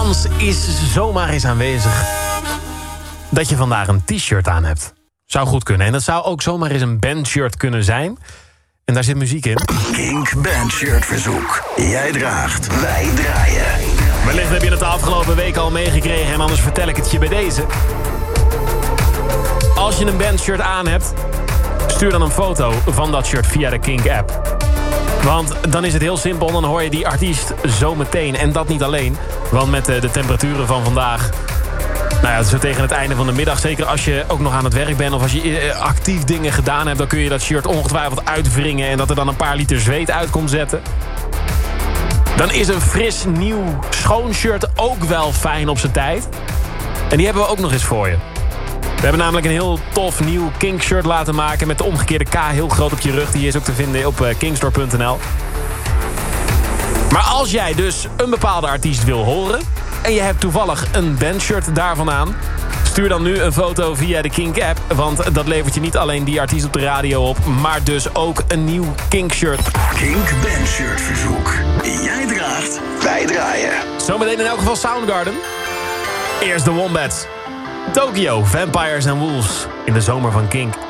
kans is zomaar eens aanwezig dat je vandaag een t-shirt aan hebt. Zou goed kunnen. En dat zou ook zomaar eens een bandshirt kunnen zijn. En daar zit muziek in. Kink Bandshirt verzoek. Jij draagt, wij draaien. Wellicht heb je het de afgelopen week al meegekregen en anders vertel ik het je bij deze. Als je een bandshirt aan hebt, stuur dan een foto van dat shirt via de Kink-app. Want dan is het heel simpel, dan hoor je die artiest zo meteen. En dat niet alleen, want met de temperaturen van vandaag... Nou ja, zo tegen het einde van de middag, zeker als je ook nog aan het werk bent... of als je actief dingen gedaan hebt, dan kun je dat shirt ongetwijfeld uitwringen... en dat er dan een paar liter zweet uit komt zetten. Dan is een fris, nieuw, schoon shirt ook wel fijn op zijn tijd. En die hebben we ook nog eens voor je. We hebben namelijk een heel tof nieuw Kink-shirt laten maken... met de omgekeerde K heel groot op je rug. Die is ook te vinden op kinkstore.nl. Maar als jij dus een bepaalde artiest wil horen... en je hebt toevallig een bandshirt daarvan aan... stuur dan nu een foto via de Kink-app... want dat levert je niet alleen die artiest op de radio op... maar dus ook een nieuw Kink-shirt. Kink Bandshirt verzoek. Jij draagt, wij draaien. Zometeen in elk geval Soundgarden. Eerst de Wombats. Tokyo, Vampires and Wolves in de zomer van Kink.